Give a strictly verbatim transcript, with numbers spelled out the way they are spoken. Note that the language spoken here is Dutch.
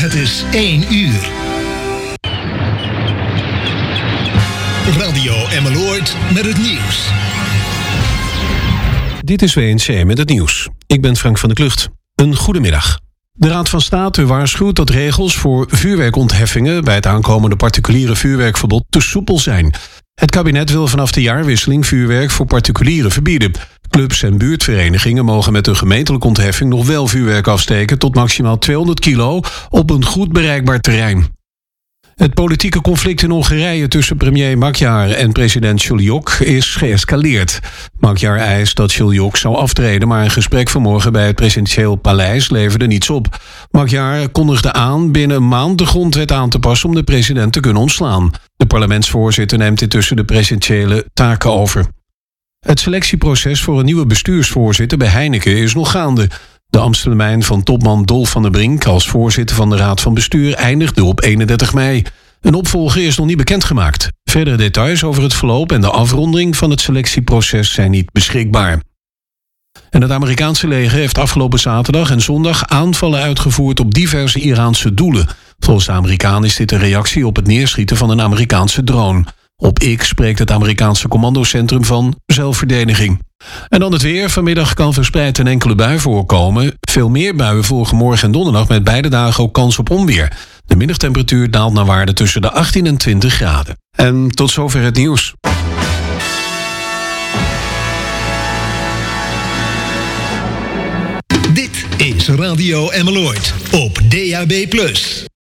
Het is één uur. Radio Emmeloord met het nieuws. Dit is W N C met het nieuws. Ik ben Frank van der Klucht. Een goedemiddag. De Raad van State waarschuwt dat regels voor vuurwerkontheffingen bij het aankomende particuliere vuurwerkverbod te soepel zijn. Het kabinet wil vanaf de jaarwisseling vuurwerk voor particulieren verbieden. Clubs en buurtverenigingen mogen met een gemeentelijke ontheffing nog wel vuurwerk afsteken tot maximaal tweehonderd kilo op een goed bereikbaar terrein. Het politieke conflict in Hongarije tussen premier Magyar en president Šuljok is geëscaleerd. Magyar eist dat Šuljok zou aftreden, maar een gesprek vanmorgen bij het presidentieel paleis leverde niets op. Magyar kondigde aan binnen een maand de grondwet aan te passen om de president te kunnen ontslaan. De parlementsvoorzitter neemt intussen de presidentiële taken over. Het selectieproces voor een nieuwe bestuursvoorzitter bij Heineken is nog gaande. De ambtstermijn van topman Dolf van der Brink als voorzitter van de Raad van Bestuur eindigde op eenendertig mei. Een opvolger is nog niet bekendgemaakt. Verdere details over het verloop en de afronding van het selectieproces zijn niet beschikbaar. En het Amerikaanse leger heeft afgelopen zaterdag en zondag aanvallen uitgevoerd op diverse Iraanse doelen. Volgens de Amerikaan is dit een reactie op het neerschieten van een Amerikaanse drone. Op X spreekt het Amerikaanse commandocentrum van zelfverdediging. En dan het weer. Vanmiddag kan verspreid een enkele bui voorkomen. Veel meer buien volgen morgen en donderdag met beide dagen ook kans op onweer. De middagtemperatuur daalt naar waarde tussen de achttien en twintig graden. En tot zover het nieuws. Dit is Radio Emmeloord op D A B plus.